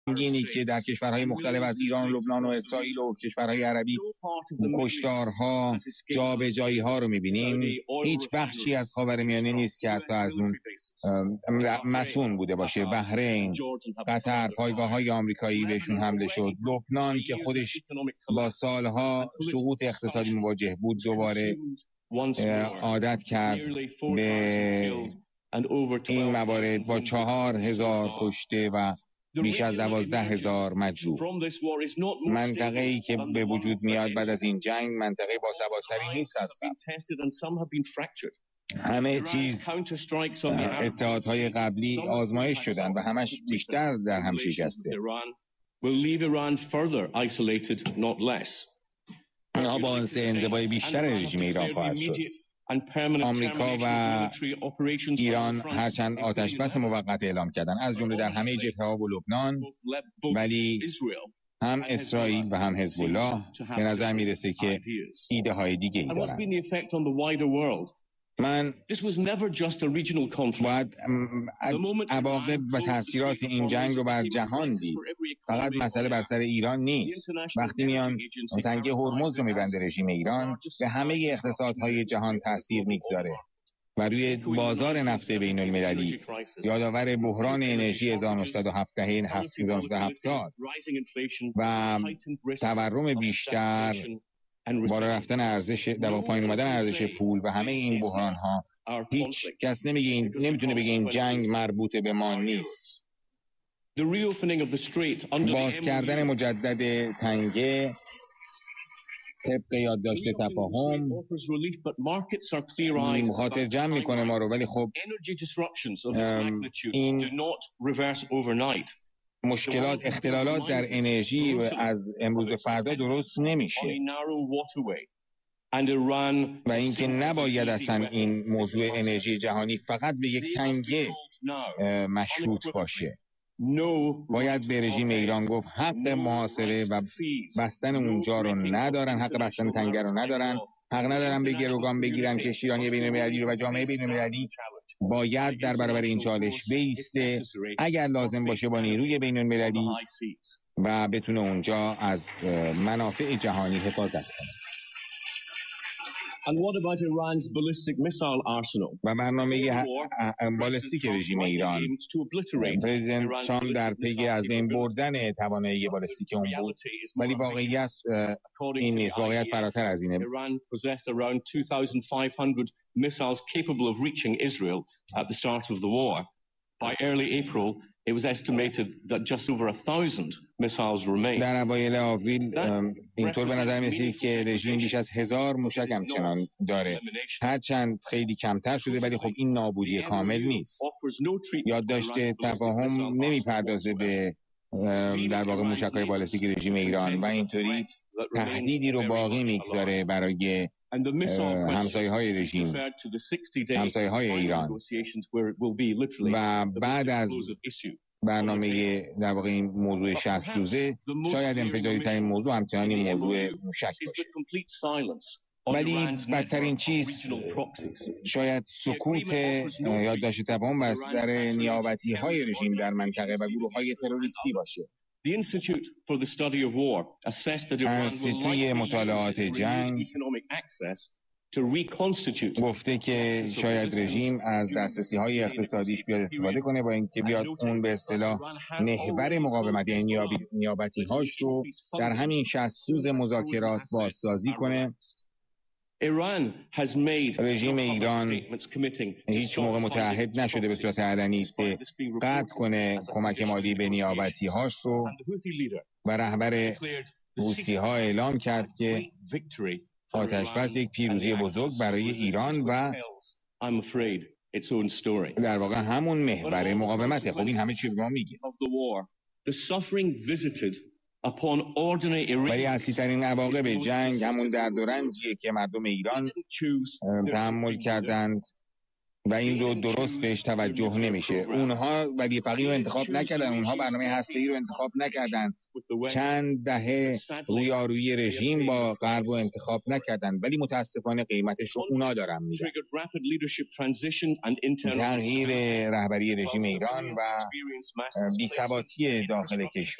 اینی که در کشورهای مختلف از ایران و لبنان و اسرائیل و کشورهای عربی کشتارها، جابجایی‌ها رو می‌بینیم. هیچ بخشی از خاورمیانه نیست که حتی از اون مسئول بوده باشه. بحرین، قطر، پایگاه‌های آمریکایی بهشون حمله شد. لبنان که خودش با سالها سقوط اقتصادی مواجه بود دوباره عادت کرد به این موارد با 4,000 کشته و بیش از 12,000 مجروح. منطقه‌ای که به وجود میاد بعد از این جنگ منطقه باثبات‌تری نیست از قبل. همه چیز اتحادهای قبلی آزمایش شدن و همش بیشتر در هم شکسته. اینها باعث انزوای بیشتر رژیم ایران خواهد شد. آمریکا و ایران هرچند آتش بس موقت اعلام کردن از جمله در همه جبهه‌ها و لبنان، ولی هم اسرائیل و هم حزب الله به نظر میرسه که ایده های دیگه ای دارن. من باید عواقب و تاثیرات این جنگ رو بر جهان دید. فقط مسئله بر سر ایران نیست. وقتی میان تنگه هرمز رو میبنده رژیم ایران، به همه اقتصادهای جهان تاثیر میگذاره و روی بازار نفت بین المللی یادآور بحران انرژی 1970 و تورم بیشتر، بالا رفتن ارزش و پایین اومدن ارزش پول و همه این بحران ها، هیچ کس نمیتونه بگه این جنگ مربوط به ما نیست. باز کردن مجدد تنگه طبق یادداشت تفاهم خاطر جمع میکنه ما رو، ولی خب این مشکلات، اختلالات در انرژی از امروز به فردا درست نمیشه و اینکه نباید اصلا این موضوع انرژی جهانی فقط به یک تنگه مشروط باشه. باید به رژیم ایران گفت حق محاصره و بستن اونجا رو ندارن، حق بستن تنگه رو ندارن، حق ندارن به گروگان بگیرن کشتیرانی بین‌المللی رو و جامعه بین‌المللی باید در برابر این چالش بایسته، اگر لازم باشه با نیروی بین‌المللی، و بتونه اونجا از منافع جهانی حفاظت کنه. و برنامه بالستیک رژیم ایران، پرزیدنت ترامپ در پی از بین بردن توانایی بالستیک اون بود، ولی واقعیت این نیست. واقعیت فراتر از اینه. By early April, it was estimated that just over 1,000 missiles remained. در اوایل آوریل اینطور به نظر می‌رسید که رژیم بیش از 1,000 موشک همچنان داره. هرچند خیلی کمتر شده، ولی خب این نابودی کامل نیست. یادداشت تفاهم نمی‌پردازه به در واقع موشک‌های بالستیک رژیم ایران و اینطوری تهدیدی رو باقی می‌گذاره برای همسایه‌های رژیم، همسایه‌های ایران. و بعد از برنامه در واقع این موضوع 60 روزه شاید انفجاری ترین موضوع همچنان این موضوع موشک باشه. ولی بدترین چیز شاید سکوت یادداشت تفاهم بر سر نیابتی‌های رژیم در منطقه و گروه‌های تروریستی باشه. انستیتوی مطالعات جنگ گفته که شاید رژیم از دسترسی‌های اقتصادیش بیاد استفاده کنه با اینکه بیاد اون به اصطلاح محور مقاومت یعنی نیابتی‌هاش رو در همین 60 روز مذاکرات بازسازی کنه. رژیم ایران هیچ موقع متعهد نشده به صورت علنی که قطع کنه کمک مالی به نیابتی‌هاش رو و رهبر حوثی‌ها اعلام کرد که آتش بس یک پیروزی بزرگ برای ایران و در واقع همون محور مقاومته. خب این همه چی به ما میگه. ولی اصلی ترین عواقب جنگ همون درد و رنجیه که مردم ایران تحمل کردند و این رو درست بهش توجه نمیشه. اونها ولی فقیه رو انتخاب نکردن، اونها برنامه هسته‌ای رو انتخاب نکردن، چند دهه رویارویی رژیم با غرب رو انتخاب نکردن، ولی متاسفانه قیمتش رو اونا دارن میدن. تغییر رهبری رژیم ایران و بی‌ثباتی داخل کشور